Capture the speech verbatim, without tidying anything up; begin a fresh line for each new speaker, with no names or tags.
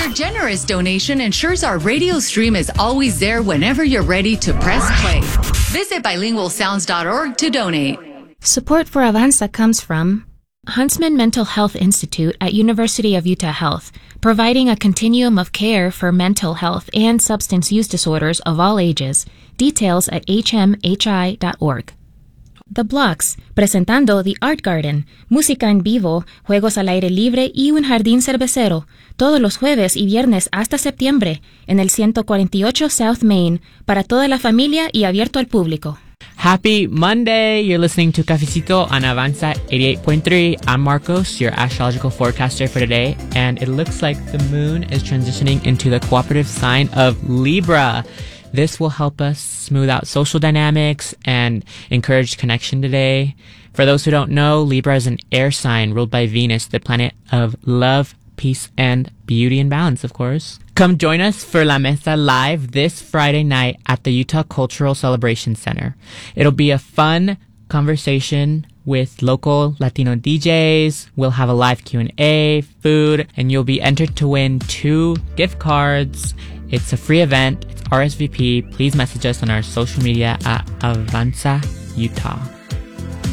Your generous donation ensures our radio stream is always there whenever you're ready to press play. Visit bilingual sounds dot org to donate.
Support for Avanza comes from Huntsman Mental Health Institute at University of Utah Health, providing a continuum of care for mental health and substance use disorders of all ages. Details at h m h i dot org. The Blocks, presentando The Art Garden, música en vivo, juegos al aire libre y un jardín cervecero, todos los jueves y viernes hasta septiembre, en el ciento cuarenta y ocho South Main, para toda la familia y abierto al público.
Happy Monday! You're listening to Cafecito on Avanza eighty-eight point three. I'm Marcos, your astrological forecaster for today, and it looks like the moon is transitioning into the cooperative sign of Libra. This will help us smooth out social dynamics and encourage connection today. For those who don't know, Libra is an air sign ruled by Venus, the planet of love, peace, and beauty and balance, of course. Come join us for La Mesa Live this Friday night at the Utah Cultural Celebration Center. It'll be a fun conversation with local Latino D Js. We'll have a live Q and A, food, and you'll be entered to win two gift cards. It's a free event. It's R S V P. Please message us on our social media at Avanza Utah.